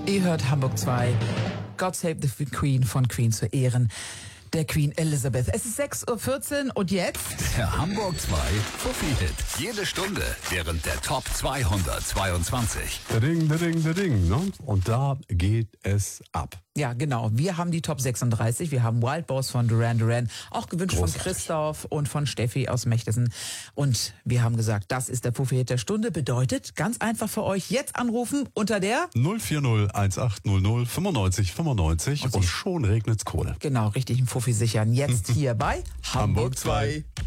Ihr hört Hamburg 2. God Save the Queen von Queen zu Ehren der Queen Elizabeth. Es ist 6:14 Uhr und jetzt? Der Hamburg 2 Fuffi-Hit. Jede Stunde während der Top 222. Ding, ne? Und da geht es ab. Ja, genau. Wir haben die Top 36. Wir haben Wild Boars von Duran Duran, auch gewünscht Großartig. von Christoph und von Steffi aus Mechtesen. Und wir haben gesagt, das ist der Fuffi-Hit der Stunde. Bedeutet, ganz einfach für euch, jetzt anrufen unter der... 040 1800 95 95 und schon regnet's Kohle. Genau, richtig, einen Fuffi sichern. Jetzt hier bei Hamburg 2.